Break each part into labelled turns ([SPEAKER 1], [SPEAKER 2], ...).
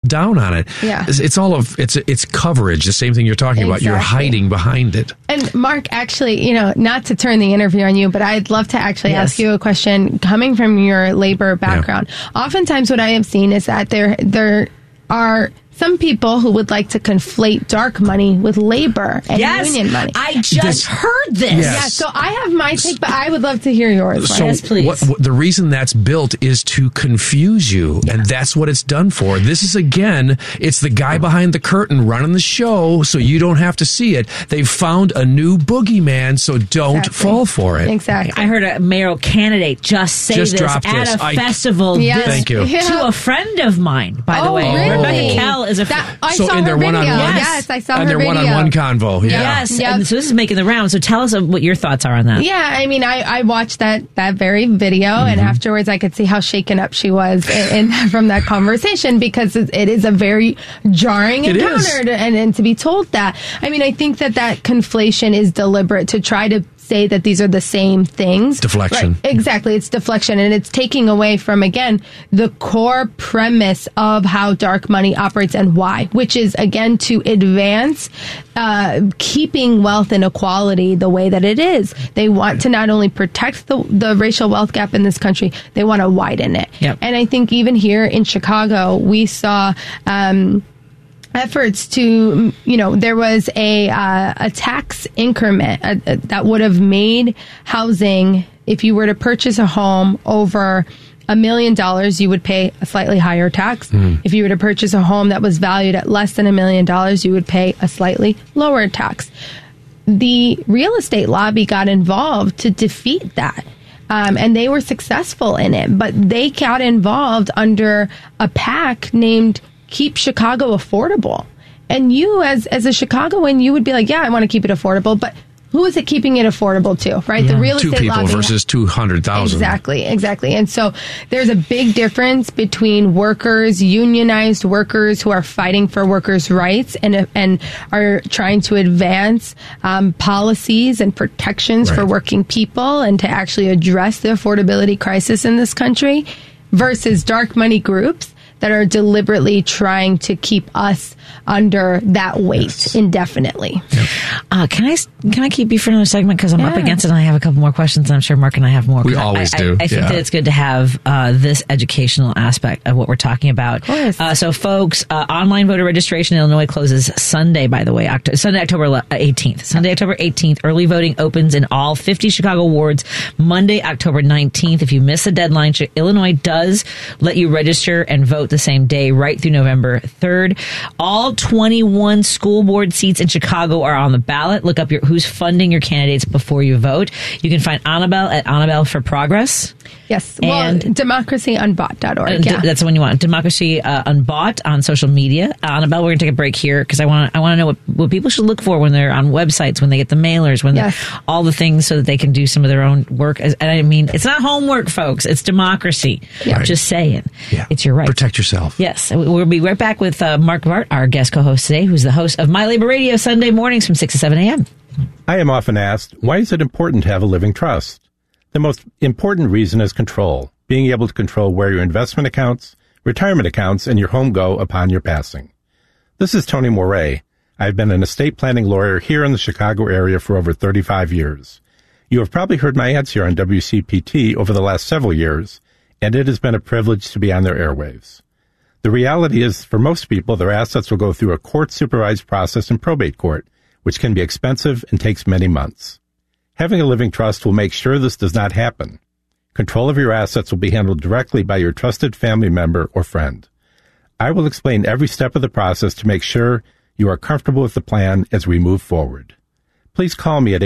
[SPEAKER 1] down on it.
[SPEAKER 2] Yeah.
[SPEAKER 1] It's coverage, the same thing you're talking about. You're hiding behind it.
[SPEAKER 2] And Mark, actually, not to turn the interview on you, but I'd love to actually ask you a question coming from your labor background. Yeah. Oftentimes what I have seen is that there are some people who would like to conflate dark money with labor and union money.
[SPEAKER 3] I just heard this.
[SPEAKER 1] Yes.
[SPEAKER 2] Yeah, so I have my take, but I would love to hear yours.
[SPEAKER 1] So
[SPEAKER 3] yes, please.
[SPEAKER 1] The reason that's built is to confuse you, and that's what it's done for. This is, again, it's the guy behind the curtain running the show, so you don't have to see it. They've found a new boogeyman, so don't fall for it.
[SPEAKER 2] Exactly.
[SPEAKER 3] I heard a mayoral candidate just say this at a festival
[SPEAKER 1] Thank you.
[SPEAKER 3] to a friend of mine, by the way.
[SPEAKER 2] Really?
[SPEAKER 3] Rebecca Kell is a
[SPEAKER 2] I saw her video. Yes, I saw her video.
[SPEAKER 1] And their one-on-one convo. Yeah.
[SPEAKER 3] Yes. Yep. And so this is making the round. So tell us what your thoughts are on that.
[SPEAKER 2] Yeah, I mean, I watched that very video, and afterwards I could see how shaken up she was from that conversation, because it is a very jarring encounter and to be told that. I mean, I think that conflation is deliberate to try to say that these are the same things.
[SPEAKER 1] Deflection.
[SPEAKER 2] Right. Exactly. It's deflection, and it's taking away from, again, the core premise of how dark money operates and why, which is, again, to advance keeping wealth inequality the way that it is. They want to not only protect the racial wealth gap in this country, they want to widen it.
[SPEAKER 3] Yep.
[SPEAKER 2] And I think even here in Chicago, we saw efforts to, there was a tax increment that would have made housing, if you were to purchase a home over $1 million, you would pay a slightly higher tax. If you were to purchase a home that was valued at less than $1 million, you would pay a slightly lower tax. The real estate lobby got involved to defeat that. And they were successful in it, but they got involved under a PAC named Keep Chicago Affordable. And you, as a Chicagoan, you would be like, yeah, I want to keep it affordable, but who is it keeping it affordable to, right? The real estate lobby. 2 people
[SPEAKER 1] versus 200,000.
[SPEAKER 2] Exactly. And so there's a big difference between workers, unionized workers who are fighting for workers' rights and are trying to advance policies and protections for working people and to actually address the affordability crisis in this country, versus dark money groups that are deliberately trying to keep us under that weight indefinitely.
[SPEAKER 3] Can I keep you for another segment, because I'm up against it and I have a couple more questions, and I'm sure Mark and I have more.
[SPEAKER 1] We always do.
[SPEAKER 3] I think that it's good to have this educational aspect of what we're talking about.
[SPEAKER 2] Of course.
[SPEAKER 3] So folks, online voter registration in Illinois closes Sunday, by the way, Sunday, October 18th. Sunday, October 18th. Early voting opens in all 50 Chicago wards Monday, October 19th. If you miss the deadline, Illinois does let you register and vote the same day right through November 3rd. All 21 school board seats in Chicago are on the ballot. Look up who's funding your candidates before you vote. You can find Annabelle at Annabelle for Progress.
[SPEAKER 2] Yes. And democracyunbought.org.
[SPEAKER 3] That's the one you want. Democracy Unbought on social media. Annabelle, we're going to take a break here because I want to know what people should look for when they're on websites, when they get the mailers, when all the things, so that they can do some of their own work. And I mean, it's not homework, folks. It's democracy. Right. Just saying. Yeah. It's your right.
[SPEAKER 1] Protect yourself.
[SPEAKER 3] Yes. We'll be right back with Mark Vart, our guest co-host today, who's the host of My Labor Radio Sunday mornings from 6 to 7 a.m.
[SPEAKER 4] I am often asked, why is it important to have a living trust? The most important reason is control, being able to control where your investment accounts, retirement accounts, and your home go upon your passing. This is Tony Moret. I've been an estate planning lawyer here in the Chicago area for over 35 years. You have probably heard my ads here on WCPT over the last several years, and it has been a privilege to be on their airwaves. The reality is, for most people, their assets will go through a court-supervised process in probate court, which can be expensive and takes many months. Having a living trust will make sure this does not happen. Control of your assets will be handled directly by your trusted family member or friend. I will explain every step of the process to make sure you are comfortable with the plan as we move forward. Please call me at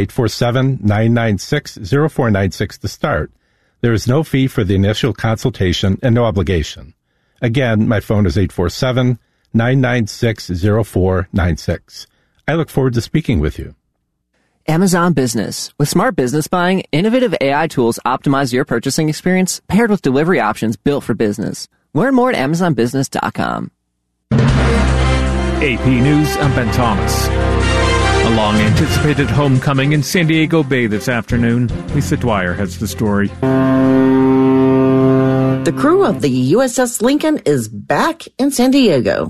[SPEAKER 4] 847-996-0496 to start. There is no fee for the initial consultation and no obligation. Again, my phone is 847-996-0496. I look forward to speaking with you.
[SPEAKER 5] Amazon Business. With smart business buying, innovative AI tools optimize your purchasing experience, paired with delivery options built for business. Learn more at AmazonBusiness.com.
[SPEAKER 6] AP News, I'm Ben Thomas. A long-anticipated homecoming in San Diego Bay this afternoon. Lisa Dwyer has the story.
[SPEAKER 7] The crew of the USS Lincoln is back in San Diego.